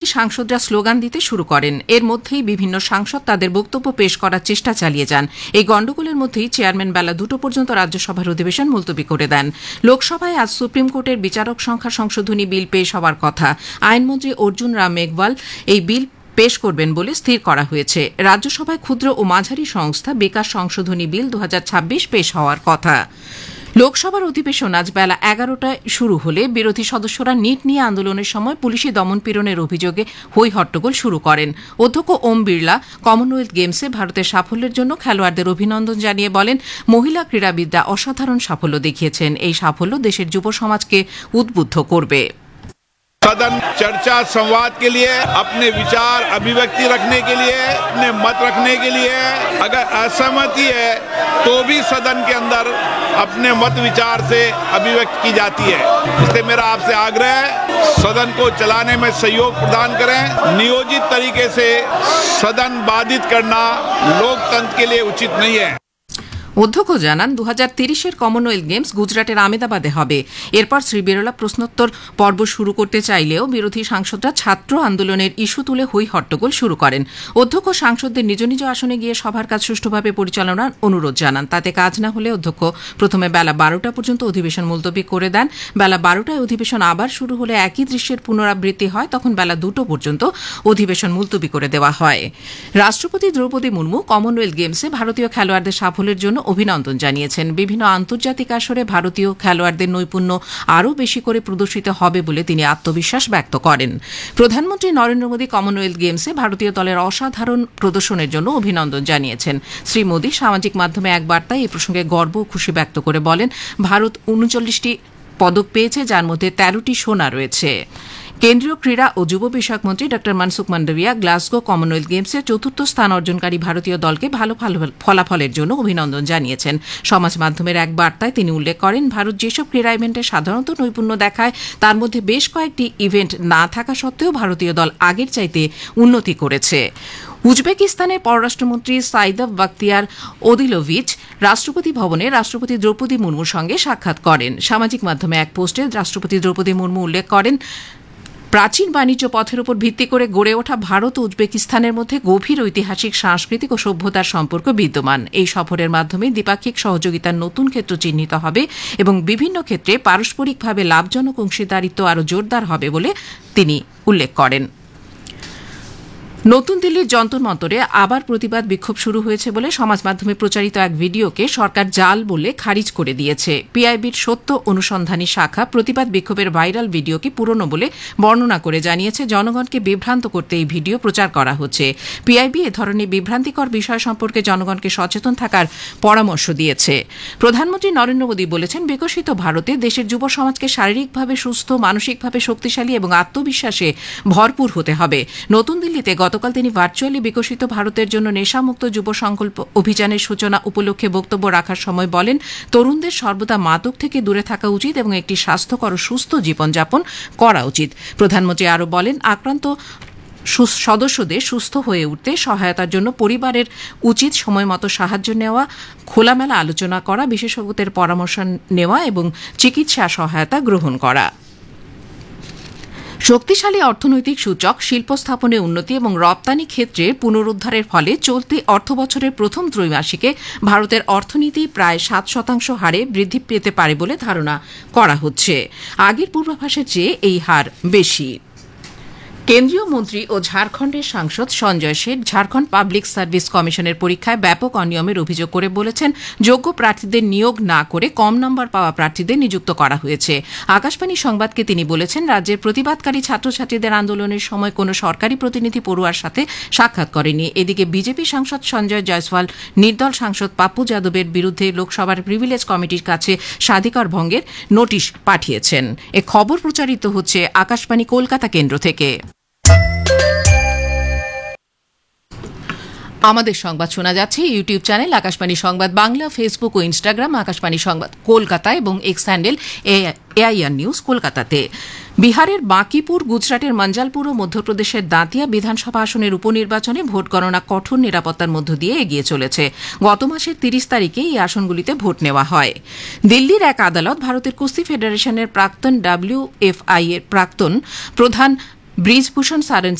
সাংসদরা slogan দিতে শুরু করেন। এর মধ্যেই বিভিন্ন সাংসদ তাদের বক্তব্য পেশ করার চেষ্টা চালিয়ে যান। এই গণ্ডগোলের মধ্যেই চেয়ারম্যান বেলা 2টো পর্যন্ত রাজ্যসভার অধিবেশন মুলতবি করে দেন। লোকসভায় আজ সুপ্রিম কোর্টের বিচারক সংখ্যা সংশোধনী বিল পেশ হওয়ার কথা। আইনমন্ত্রী অর্জুন রাম মেঘওয়াল এই বিল পেশ করবেন বলে স্থির করা হয়েছে। রাজ্যসভায় ক্ষুদ্র ও মাঝারি সংস্থা বেকার সংশোধনী বিল 2026 পেশ হওয়ার কথা। লোকসভার অধিবেশন আজ বেলা 11টায় শুরু হলে বিরোধী সদস্যরা নিট নিয়ে আন্দোলনের সময় পুলিশি দমনপীড়নের অভিযোগে হৈ হট্টগোল শুরু করেন। অধ্যক্ষ ওম বিড়লা কমনওয়েলথ গেমসে ভারতের সাফল্যের জন্য খেলোয়াড়দের অভিনন্দন জানিয়ে বলেন, মহিলা ক্রীড়াবিদরা অসাধারণ সাফল্য দেখিয়েছেন। এই সাফল্য দেশের যুব সমাজকে উদ্বুদ্ধ করবে। सदन चर्चा संवाद के लिए, अपने विचार अभिव्यक्ति रखने के लिए, अपने मत रखने के लिए, अगर असहमति है तो भी सदन के अंदर अपने मत विचार से अभिव्यक्त की जाती है। इसलिए मेरा आपसे आग्रह है, सदन को चलाने में सहयोग प्रदान करें। नियोजित तरीके से सदन बाधित करना लोकतंत्र के लिए उचित नहीं है। অধ্যক্ষ জানান, 2030-এর কমনওয়েলথ গেমস গুজরাটের আমেদাবাদে হবে। এরপর শ্রী বিরলা প্রশ্নোত্তর পর্ব শুরু করতে চাইলেও বিরোধী সাংসদরা ছাত্র আন্দোলনের ইস্যু তুলে হৈ হট্টগোল শুরু করেন। অধ্যক্ষ সাংসদদের নিজ নিজ আসনে গিয়ে সভার কাজ সুষ্ঠুভাবে পরিচালনার অনুরোধ জানান। তাতে কাজ না হলে অধ্যক্ষ প্রথমে বেলা 12টা পর্যন্ত অধিবেশন মুলতবি করে দেন। বেলা 12টায় অধিবেশন আবার শুরু হলে একই দৃশ্যের পুনরাবৃত্তি হয়। তখন বেলা 2টো পর্যন্ত অধিবেশন মুলতবি করে দেওয়া হয়। রাষ্ট্রপতি দ্রৌপদী মুর্মু কমনওয়েলথ গেমসে ভারতীয় খেলোয়াড়দের সাফল্যের জন্য অভিনন্দন জানিয়েছেন। বিভিন্ন আন্তর্জাতিক আসরে ভারতীয় খেলোয়াড়দের নৈপুণ্য আরও বেশি করে প্রদর্শিত হবে বলে তিনি আত্মবিশ্বাস ব্যক্ত করেন। প্রধানমন্ত্রী নরেন্দ্র মোদী কমনওয়েলথ গেমসে ভারতীয় দলের অসাধারণ প্রদর্শনের জন্য অভিনন্দন জানিয়েছেন। শ্রী মোদী সামাজিক মাধ্যমে এক বার্তায় এই প্রসঙ্গে গর্ব ও খুশি ব্যক্ত করে বলেন, ভারত 39টি পদক পেয়েছে, যার মধ্যে 13টি সোনা রয়েছে। কেন্দ্রীয় ক্রীড়া ও যুব বিষয়ক মন্ত্রী ড মনসুখ মান্ডভিয়া গ্লাসগো কমনওয়েলথ গেমসে 4র্থ স্থান অর্জনকারী ভারতীয় দলকে ভালো ফলাফলের জন্য অভিনন্দন জানিয়েছেন। সমাজ মাধ্যমের এক বার্তায় তিনি উল্লেখ করেন, ভারত যেসব ক্রীড়া ইভেন্টে সাধারণত নৈপুণ্য দেখায় তার মধ্যে বেশ কয়েকটি ইভেন্ট না থাকা সত্ত্বেও ভারতীয় দল আগের চাইতে উন্নতি করেছে। উজবেকিস্তানের পররাষ্ট্রমন্ত্রী সাইদভ বাখতিয়ার ওদিলোভিচ রাষ্ট্রপতি ভবনে রাষ্ট্রপতি দ্রৌপদী মুর্মুর সঙ্গে সাক্ষাৎ করেন। সামাজিক মাধ্যমে এক পোস্টে রাষ্ট্রপতি দ্রৌপদী মুর্মু উল্লেখ করেন, প্রাচীন বাণিজ্য পথের উপর ভিত্তি করে গড়ে ওঠা ভারত ও উজবেকিস্তানের মধ্যে গভীর ঐতিহাসিক, সাংস্কৃতিক ও সভ্যতার সম্পর্ক বিদ্যমান। এই সফরের মাধ্যমে দ্বিপাক্ষিক সহযোগিতার নতুন ক্ষেত্র চিহ্নিত হবে এবং বিভিন্ন ক্ষেত্রে পারস্পরিকভাবে লাভজনক অংশীদারিত্ব আরও জোরদার হবে বলে তিনি উল্লেখ করেন। নতুন দিল্লির যন্তর মন্তরে আবার প্রতিবাদ বিক্ষোভ শুরু হয়েছে বলে সমাজ মাধ্যমে প্রচারিত এক ভিডিওকে সরকার জাল বলে খারিজ করে দিয়েছে। পিআইবির সত্য অনুসন্ধানী শাখা প্রতিবাদ বিক্ষোভের ভাইরাল ভিডিওকে পুরনো বলে বর্ণনা করে জানিয়েছে, জনগণকে বিভ্রান্ত করতে এই ভিডিও প্রচার করা হচ্ছে। পিআইবি এ ধরনের বিভ্রান্তিকর বিষয় সম্পর্কে জনগণকে সচেতন থাকার পরামর্শ দিয়েছে। প্রধানমন্ত্রী নরেন্দ্র মোদী বলেছেন, বিকশিত ভারতে দেশের যুব সমাজকে শারীরিকভাবে সুস্থ, মানসিকভাবে শক্তিশালী এবং আত্মবিশ্বাসে ভরপুর হতে হবে। নতুন দিল্লিতে গতকাল তিনি ভার্চুয়ালি বিকশিত ভারতের জন্য নেশামুক্ত যুব সংকল্প অভিযানের সূচনা উপলক্ষে বক্তব্য রাখার সময় বলেন, তরুণদের সর্বদা মাদক থেকে দূরে থাকা উচিত এবং একটি স্বাস্থ্যকর ও সুস্থ জীবনযাপন করা উচিত। প্রধানমন্ত্রী আরও বলেন, আক্রান্ত সদস্যদের সুস্থ হয়ে উঠতে সহায়তার জন্য পরিবারের উচিত সময়মতো সাহায্য নেওয়া, খোলামেলা আলোচনা করা, বিশেষজ্ঞদের পরামর্শ নেওয়া এবং চিকিৎসা সহায়তা গ্রহণ করা। শক্তিশালী অর্থনৈতিক সূচক, শিল্প স্থাপনে উন্নতি এবং রপ্তানি ক্ষেত্রে পুনরুদ্ধারের ফলে চলতি অর্থবছরের প্রথম ত্রৈমাসিকে ভারতের অর্থনীতি প্রায় 7% হারে বৃদ্ধি পেতে পারে বলে ধারণা করা হচ্ছে। আগের পূর্বাভাসের চেয়ে এই হার বেশি। কেন্দ্রীয় মন্ত্রী ও ঝাড়খণ্ডের সাংসদ সঞ্জয় শেঠ ঝাড়খণ্ড পাবলিক সার্ভিস কমিশনের পরীক্ষায় ব্যাপক অনিয়মের অভিযোগ করে বলেছেন, যোগ্য প্রার্থীদের নিয়োগ না করে কম নম্বর পাওয়া প্রার্থীদের নিযুক্ত করা হয়েছে। আকাশবাণী সংবাদকে তিনি বলেছেন, রাজ্যের প্রতিবাদকারী ছাত্রছাত্রীদের আন্দোলনের সময় কোনো সরকারি প্রতিনিধি পড়ুয়ার সাথে সাক্ষাৎ করেনি। এদিকে বিজেপি সাংসদ সঞ্জয় জয়সওয়াল নির্দল সাংসদ পাপ্পু যাদবের বিরুদ্ধে লোকসভার প্রিভিলেজ কমিটির কাছে স্বাধিকার ভঙ্গের নোটিশ পাঠিয়েছেন। এ খবর প্রচারিত হচ্ছে আকাশবাণী কলকাতা কেন্দ্র থেকে। আমাদের সংবাদ শোনা যাচ্ছে ইউটিউব চ্যানেল আকাশবাণী সংবাদ বাংলা, ফেসবুক ও ইনস্টাগ্রাম আকাশবাণী সংবাদ কলকাতা এবং এক্স হ্যান্ডেল এআইআর নিউজ কলকাতাতে। বিহারের বাঁকিপুর, গুজরাটের মঞ্জালপুর ও মধ্যপ্রদেশের দাঁতিয়া বিধানসভা আসনের উপনির্বাচনে ভোট গণনা কঠোর নিরাপত্তার মধ্য দিয়ে এগিয়ে চলেছে। গত মাসের 30 তারিখে এই আসনগুলিতে ভোট নেওয়া হয়। দিল্লির এক আদালত ভারতের কুস্তি ফেডারেশনের প্রাক্তন WFI এর প্রাক্তন প্রধান ব্রিজভূষণ সারন